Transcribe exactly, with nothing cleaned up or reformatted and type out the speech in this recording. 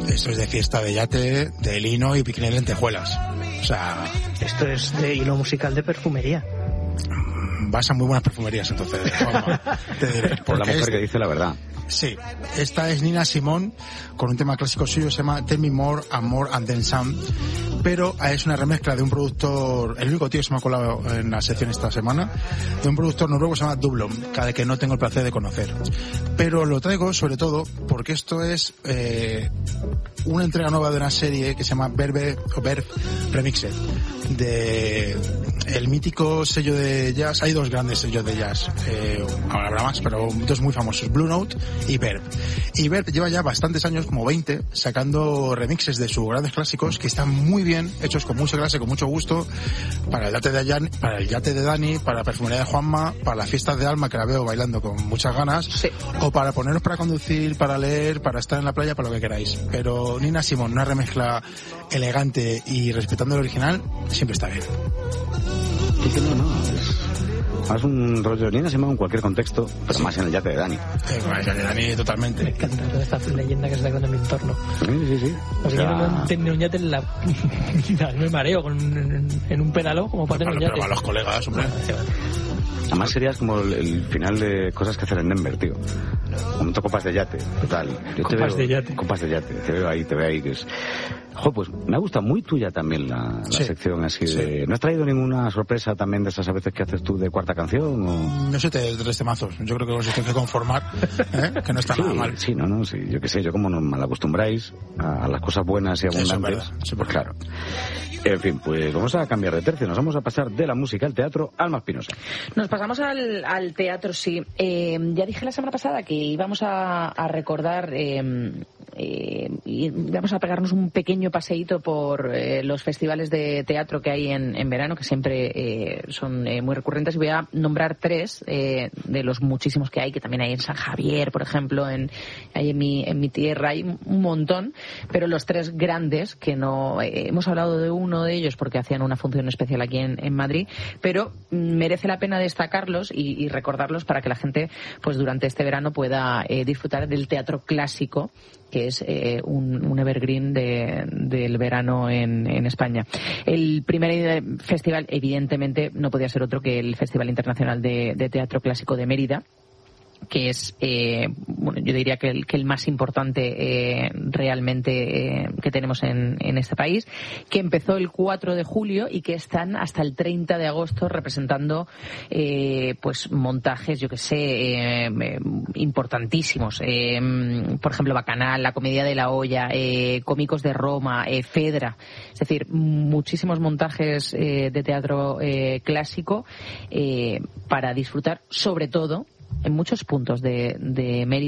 Esto es de fiesta de yate, de lino y picnic en lentejuelas. O sea... Esto es de hilo musical de perfumería. Vas a muy buenas perfumerías, entonces, Juanma, te diré. Por la mujer es... que dice la verdad. Sí, esta es Nina Simone con un tema clásico suyo, se llama Tell Me More and More and Then Some, pero es una remezcla de un productor, el único tío que se me ha colado en la sección esta semana, de un productor noruego que se llama Dublon, cada que no tengo el placer de conocer. Pero lo traigo sobre todo porque esto es eh, una entrega nueva de una serie que se llama Verve o Verve Remixed, de el mítico sello de jazz. Hay dos grandes sellos de jazz, eh, ahora habrá más, pero dos muy famosos, Blue Note y Verve. Y Verve lleva ya bastantes años, como veinte, sacando remixes de sus grandes clásicos que están muy bien, hechos con mucha clase, con mucho gusto, para el yate de Dani, para el yate de Dani, para la perfumería de Juanma, para las fiestas de Alma, que la veo bailando con muchas ganas, sí. O para poneros para conducir, para leer, para estar en la playa, para lo que queráis. Pero Nina Simone, una remezcla elegante y respetando el original, siempre está bien. Sí, que no, no, es... Más un rollo de Nina Simone en cualquier contexto, pero sí. Más en el yate de Dani. Eh, con el yate de Dani, totalmente. Me encanta toda esta leyenda que se está creando en mi entorno. Sí, sí, sí. O sea, yo no tengo un yate en la vida, me mareo con, en, en un pedalo como para tener un yate. Pero para los colegas, hombre. Además serías como el, el final de Cosas que hacer en Denver, tío. Un montón copas de yate, total. Yo te copas veo, de yate. Copas de yate, te veo ahí, te veo ahí. Que es... Jo, pues me ha gustado muy tuya también la, la sí, sección así sí. de... ¿No has traído ninguna sorpresa también de esas a veces que haces tú de cuarta canción? O... No sé, de tres temazos. Yo creo que os tengo que conformar, ¿eh? Que no está sí, nada mal. Sí, no, no, sí. Yo qué sé, yo como nos mal acostumbráis a, a las cosas buenas y abundantes. Eso es verdad, sí, pues claro. En fin, pues vamos a cambiar de tercio. Nos vamos a pasar de la música al teatro. Alma Espinosa. Nos pasamos al, al teatro, sí. Eh, ya dije la semana pasada que íbamos a, a recordar... Eh, Eh, y vamos a pegarnos un pequeño paseíto por eh, los festivales de teatro que hay en, en verano, que siempre eh, son eh, muy recurrentes, y voy a nombrar tres eh, de los muchísimos que hay, que también hay en San Javier, por ejemplo, en, hay en mi, en mi tierra, hay un montón, pero los tres grandes, que no eh, hemos hablado de uno de ellos porque hacían una función especial aquí en, en Madrid, pero merece la pena destacarlos y, y recordarlos para que la gente, pues durante este verano pueda eh, disfrutar del teatro clásico, que es eh, un, un evergreen de, del verano en, en España. El primer festival, evidentemente, no podía ser otro que el Festival Internacional de, de Teatro Clásico de Mérida, que es, eh, bueno, yo diría que el, que el más importante eh, realmente eh, que tenemos en, en este país, que empezó el cuatro de julio y que están hasta el treinta de agosto representando eh, pues montajes, yo que sé, eh, eh, importantísimos. Eh, por ejemplo, Bacanal, La Comedia de la Olla, eh, Cómicos de Roma, eh, Fedra. Es decir, muchísimos montajes eh, de teatro eh, clásico eh, para disfrutar, sobre todo, en muchos puntos de, de Mérida.